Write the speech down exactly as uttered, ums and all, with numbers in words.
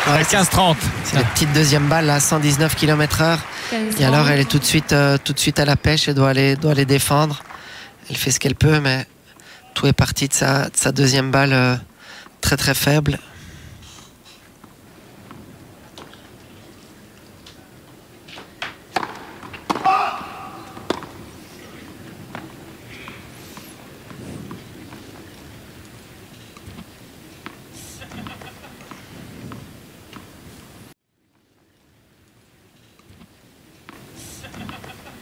Ouais, quinze trente. C'est la petite deuxième balle à cent dix-neuf kilomètres heure. Et alors elle est tout de suite, euh, tout de suite à la pêche et doit aller, doit aller défendre. Elle fait ce qu'elle peut, mais tout est parti de sa, de sa deuxième balle euh, très très faible.